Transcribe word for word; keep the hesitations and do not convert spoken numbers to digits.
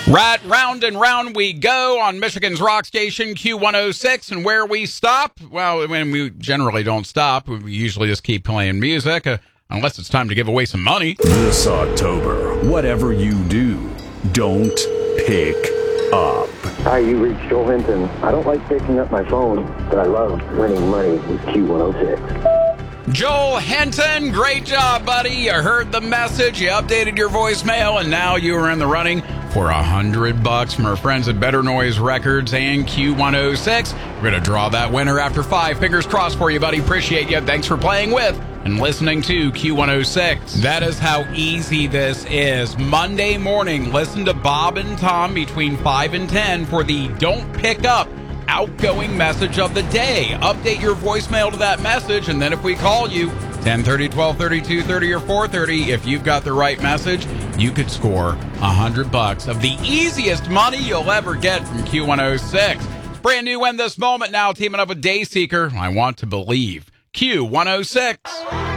Right, round and round we go on Michigan's rock station, Q one oh six, and where we stop, well, when we generally don't stop, we usually just keep playing music, uh, unless it's time to give away some money. This October, whatever you do, don't pick up. Hi, you reached Joel Hinton. I don't like picking up my phone, but I love winning money with Q one oh six. Joel Hinton, great job, buddy. You heard the message, you updated your voicemail, and now you are in the running for a hundred bucks from our friends at Better Noise Records and Q one oh six. We're going to draw that winner after five. Fingers crossed for you, buddy. Appreciate you. Thanks for playing with and listening to Q one oh six. That is how easy this is. Monday morning, listen to Bob and Tom between five and ten for the Don't Pick Up outgoing message of the day. Update your voicemail to that message, and then if we call you ten thirty, twelve thirty, two thirty, or four thirty, if you've got the right message, you could score a hundred bucks of the easiest money you'll ever get from Q one oh six. It's brand new in this moment now, teaming up with Dayseeker. I Want to Believe. Q one oh six.